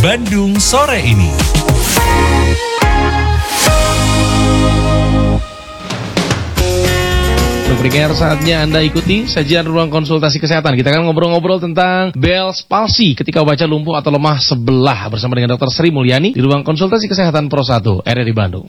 Bandung sore ini. Berikutnya saatnya Anda ikuti sajian ruang konsultasi kesehatan. Kita akan ngobrol-ngobrol tentang Bell's palsy ketika baca lumpuh atau lemah sebelah bersama dengan Dr. Sri Mulyani di ruang konsultasi kesehatan Pro 1 RRI Bandung.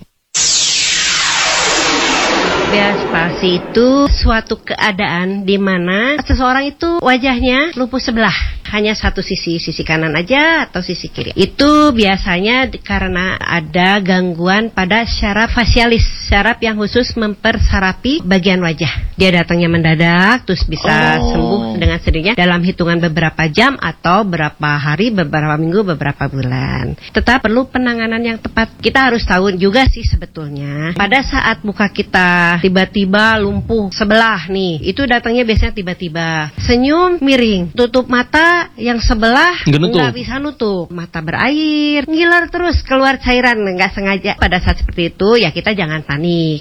Bell's palsy itu suatu keadaan di mana seseorang itu wajahnya lumpuh sebelah, hanya satu sisi kanan aja atau sisi kiri. Itu biasanya karena ada gangguan pada syaraf fasialis, syaraf yang khusus mempersarapi bagian wajah. Dia datangnya mendadak, terus bisa sembuh dengan sendirinya dalam hitungan beberapa jam atau beberapa hari, beberapa minggu, beberapa bulan. Tetap perlu penanganan yang tepat. Kita harus tahu juga sih sebetulnya pada saat muka kita tiba-tiba lumpuh sebelah nih, itu datangnya biasanya tiba-tiba. Senyum miring, tutup mata yang sebelah nggak bisa nutup, mata berair, ngiler terus, keluar cairan nggak sengaja. Pada saat seperti itu ya kita jangan panik,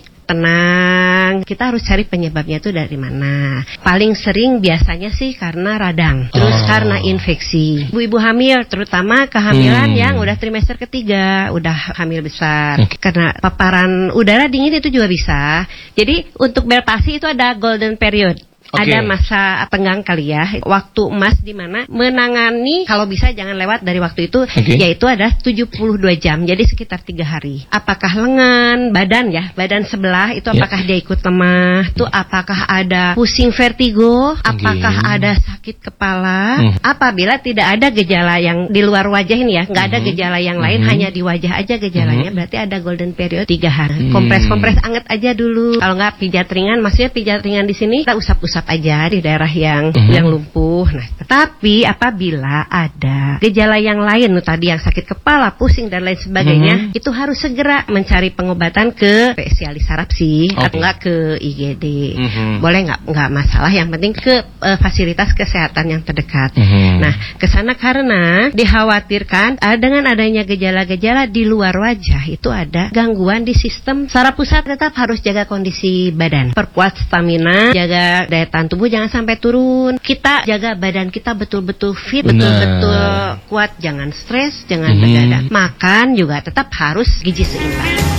tenang. Kita harus cari penyebabnya itu dari mana. Paling sering biasanya sih karena radang, terus karena infeksi. Ibu-ibu hamil, terutama kehamilan yang udah trimester ketiga, udah hamil besar, karena paparan udara dingin itu juga bisa. Jadi untuk Bell's palsy itu ada golden period. Ada masa tenggang kali ya, waktu emas di mana menangani, kalau bisa jangan lewat dari waktu itu, yaitu ada 72 jam, jadi sekitar 3 hari. Apakah lengan, badan ya, badan sebelah itu apakah dia ikut lemah, itu apakah ada pusing vertigo, apakah ada sakit kepala. Apabila tidak ada gejala yang di luar wajah ini ya, nggak ada gejala yang lain, hanya di wajah aja gejalanya, berarti ada golden period 3 hari. Kompres anget aja dulu, kalau nggak pijat ringan, maksudnya pijat ringan di sini kita usap-usap aja di daerah yang lumpuh. Nah, tetapi apabila ada gejala yang lain, tadi yang sakit kepala, pusing dan lain sebagainya, itu harus segera mencari pengobatan ke spesialis saraf sih, atau enggak ke IGD. Boleh nggak masalah, yang penting ke fasilitas kesehatan yang terdekat. Nah, kesana karena dikhawatirkan dengan adanya gejala-gejala di luar wajah itu ada gangguan di sistem saraf pusat. Tetap harus jaga kondisi badan, perkuat stamina, jaga daya tahan tubuh jangan sampai turun. Kita jaga badan kita betul-betul fit, betul-betul kuat, jangan stres, jangan begadang. Makan juga tetap harus gizi seimbang.